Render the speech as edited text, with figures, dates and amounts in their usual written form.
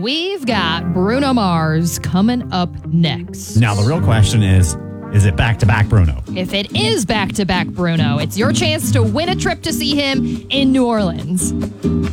we've got Bruno Mars coming up next. Now, the real question is it back-to-back Bruno? If it is back-to-back Bruno, it's your chance to win a trip to see him in New Orleans.